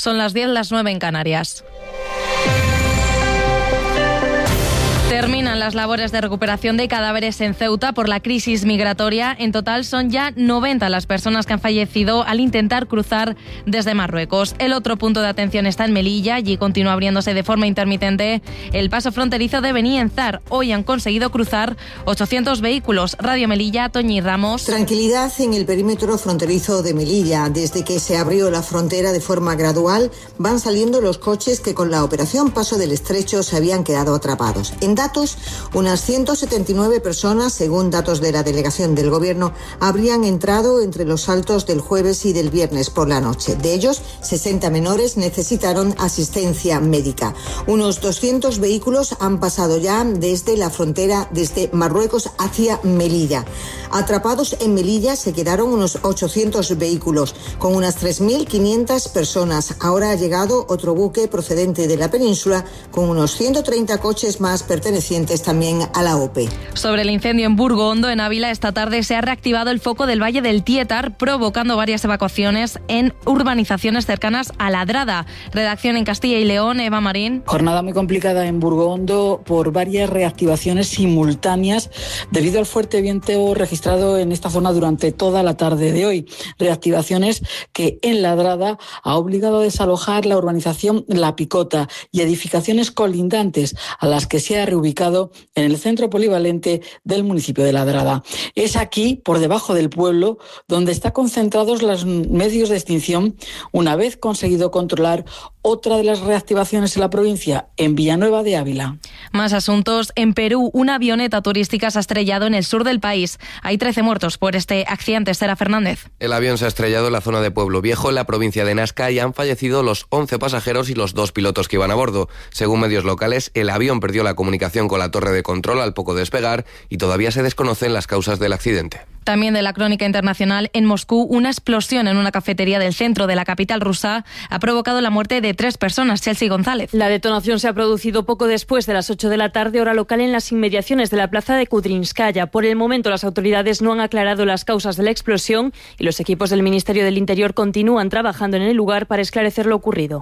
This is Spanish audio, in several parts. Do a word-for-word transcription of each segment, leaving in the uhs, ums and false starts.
Son las diez, las nueve en Canarias. Terminan las labores de recuperación de cadáveres en Ceuta por la crisis migratoria. En total son ya noventa las personas que han fallecido al intentar cruzar desde Marruecos. El otro punto de atención está en Melilla. Allí continúa abriéndose de forma intermitente el paso fronterizo de Benienzar. Hoy han conseguido cruzar ochocientos vehículos. Radio Melilla, Toñi Ramos. Tranquilidad en el perímetro fronterizo de Melilla. Desde que se abrió la frontera de forma gradual, van saliendo los coches que con la operación Paso del Estrecho se habían quedado atrapados. En datos, unas ciento setenta y nueve personas, según datos de la delegación del Gobierno, habrían entrado entre los saltos del jueves y del viernes por la noche. De ellos, sesenta menores necesitaron asistencia médica. Unos doscientos vehículos han pasado ya desde la frontera, desde Marruecos hacia Melilla. Atrapados en Melilla se quedaron unos ochocientos vehículos, con unas tres mil quinientas personas. Ahora ha llegado otro buque procedente de la península, con unos ciento treinta coches más pertenecientes también a la O P E. Sobre el incendio en Burgo Hondo, en Ávila, esta tarde se ha reactivado el foco del Valle del Tietar, provocando varias evacuaciones en urbanizaciones cercanas a Ladrada. Redacción en Castilla y León, Eva Marín. Jornada muy complicada en Burgo Hondo por varias reactivaciones simultáneas debido al fuerte viento registrado en esta zona durante toda la tarde de hoy. Reactivaciones que en Ladrada ha obligado a desalojar la urbanización La Picota y edificaciones colindantes a las que se ha reubicado en el centro polivalente del municipio de Ladrada. Es aquí, por debajo del pueblo, donde están concentrados los medios de extinción, una vez conseguido controlar otra de las reactivaciones en la provincia, en Villanueva de Ávila. Más asuntos. En Perú, una avioneta turística se ha estrellado en el sur del país. Hay trece muertos por este accidente. Estela Fernández. El avión se ha estrellado en la zona de Pueblo Viejo, en la provincia de Nazca, y han fallecido los once pasajeros y los dos pilotos que iban a bordo. Según medios locales, el avión perdió la comunicación con la torre de control al poco despegar y todavía se desconocen las causas del accidente. También de la crónica internacional, en Moscú, una explosión en una cafetería del centro de la capital rusa ha provocado la muerte de tres personas. Chelsea González. La detonación se ha producido poco después de las ocho de la tarde, hora local, en las inmediaciones de la plaza de Kudrinskaya. Por el momento, las autoridades no han aclarado las causas de la explosión y los equipos del Ministerio del Interior continúan trabajando en el lugar para esclarecer lo ocurrido.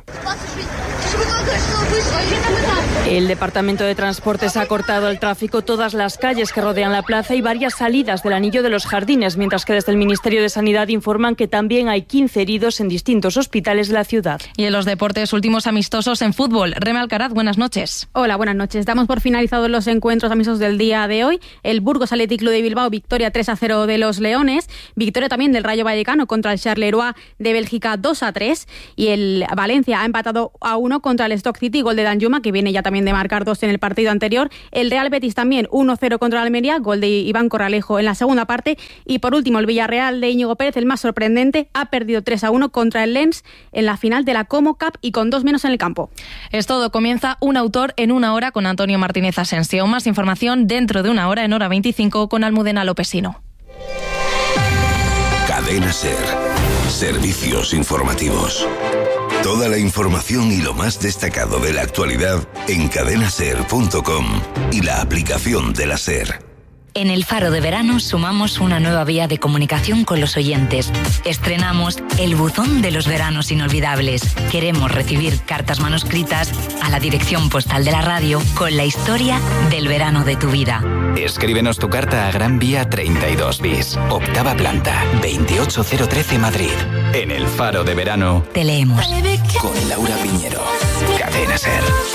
El Departamento de Transportes ha cortado el tráfico todas las calles que rodean la plaza y varias salidas del Anillo de los Jardines, mientras que desde el Ministerio de Sanidad informan que también hay quince heridos en distintos hospitales de la ciudad. Y en los deportes, últimos amistosos en fútbol. Reme Alcaraz, buenas noches. Hola, buenas noches. Damos por finalizados los encuentros amistosos del día de hoy. El Burgos Athletic Club de Bilbao, victoria tres a cero de los Leones. Victoria también del Rayo Vallecano contra el Charleroi de Bélgica dos a tres. Y el Valencia ha empatado a uno contra el Stoke City, gol de Danjuma, que viene ya también de marcar dos en el partido anterior. El Real Betis también uno cero contra el Almería, gol de Iván Corralejo en la segunda parte. Y por último, el Villarreal de Íñigo Pérez, el más sorprendente, ha perdido tres a uno contra el Lens en la final de la Como Cup y con dos menos en el campo. Es todo. Comienza Un Autor en una hora con Antonio Martínez Asensio. Más información dentro de una hora, en hora veinticinco, con Almudena Lopesino. Cadena SER. Servicios informativos. Toda la información y lo más destacado de la actualidad en cadena ser punto com y la aplicación de la SER. En el Faro de Verano sumamos una nueva vía de comunicación con los oyentes. Estrenamos el buzón de los veranos inolvidables. Queremos recibir cartas manuscritas a la dirección postal de la radio con la historia del verano de tu vida. Escríbenos tu carta a Gran Vía treinta y dos bis, octava planta, veintiocho mil trece Madrid. En el Faro de Verano te leemos. Con Laura Piñero. Cadena SER.